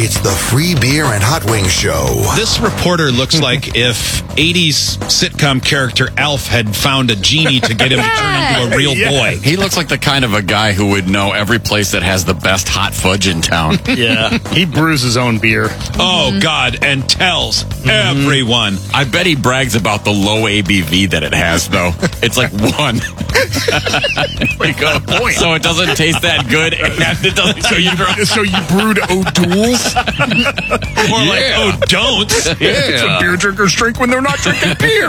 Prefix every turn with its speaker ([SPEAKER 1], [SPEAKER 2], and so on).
[SPEAKER 1] It's the Free Beer and Hot Wings Show.
[SPEAKER 2] This reporter looks like if 80s sitcom character Alf had found a genie to get him to turn into a real boy.
[SPEAKER 3] He looks like the kind of a guy who would know every place that has the best hot fudge in town.
[SPEAKER 4] Yeah, he brews his own beer.
[SPEAKER 2] Oh, God, and tells everyone.
[SPEAKER 3] I bet he brags about the low ABV that it has, though. It's like 1. So it doesn't taste that good, and it doesn't.
[SPEAKER 4] So you brewed O'Doul's?
[SPEAKER 2] More like, oh, don't.
[SPEAKER 4] That's what beer drinkers drink when they're not drinking beer.